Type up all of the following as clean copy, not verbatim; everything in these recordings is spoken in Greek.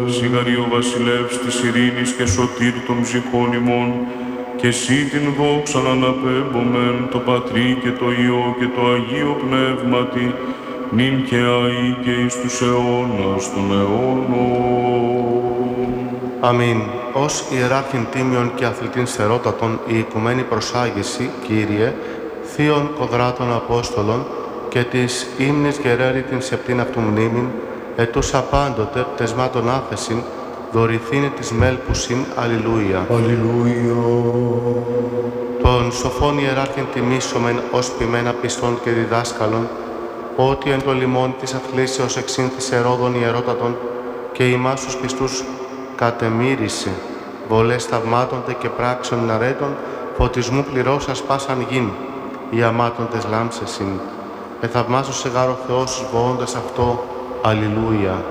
Σιγαρή ο βασιλεύς της ειρήνης και σωτήρ των ψυχών ημών, και εσύ την δόξαν αναπέμπομεν, το Πατρί και το Υιό και το Αγίο Πνεύματι, νυν και αεί και εις τους αιώνας των αιώνων. Αμήν. Ως ιεράρχην τίμιον και αθλητήν στερότατον, η οικουμένη προσάγηση, Κύριε, θείων κοδράτων Απόστολων και της ύμνης γερέρη την σεπτήν αυτού μνήμην, ετούσα πάντοτε πτεσμάτων άφεσιν, δωρηθήνε της μέλπουσιν. Αλληλούια. Αλληλούια. Τον σοφόν ιεράρχην τιμήσομεν ως ποιμένα πιστών και διδάσκαλων, ότι εν το λιμόνι της αθλήσεως εξήνθησε Αιρόδων ιερότατον και ημάς τους πιστούς κατεμύρισε, βολές θαυμάτων και πράξεων αρέτων, φωτισμού πληρώσας πάσαν γην, οι αμάτοντες λάμψεσιν. Εθαυμάσωσε γάρ ο Θεός τους βοώντας αυτό. Αλληλούια.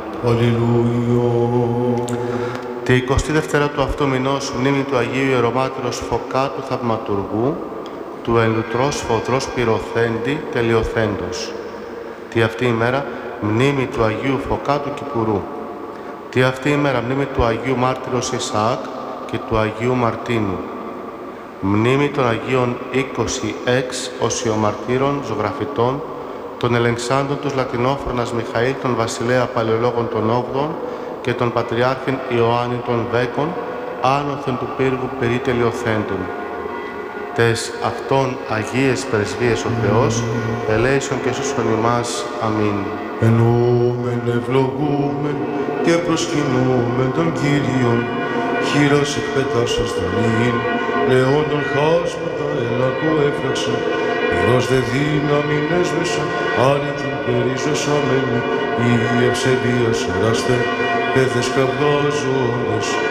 Αλληλούια. Τη 22η του αυτού μηνός μνήμη του Αγίου Ιερομάρτυρος Φωκάτου Θαυματουργού, του ενλουτρός φοδρός πυροθέντη τελειοθέντος. Τη αυτή ημέρα μνήμη του Αγίου Φωκάτου Κυπουρού. Τη αυτή ημέρα μνήμη του Αγίου Μάρτυρος Ισαάκ και του Αγίου Μαρτίνου. Μνήμη των Αγίων 26 οσιομαρτύρων ζωγραφιτών, των ελεγξάντων τους Λατινόφρονας Μιχαήλ των Βασιλέα Παλαιολόγων των 8 και των Πατριάρχην Ιωάννη των 10, άνωθεν του πύργου περί τελειοθέντων. Τες αυτών Αγίες Πρεσβείες ο Θεός, ελέησον και σώσον ημάς. Αμήν. Εννοούμεν, ευλογούμεν και προσκυνούμεν τον Κύριον, χείρος εκπετάσσος δανείην, λεόντων χάσματα ελακό έφραξε, πυρός δε δύναμην έσβεσα, άρρητην περίζωσαμένη, η ευσεβίας εράστε, πέθες κραυγάζοντες,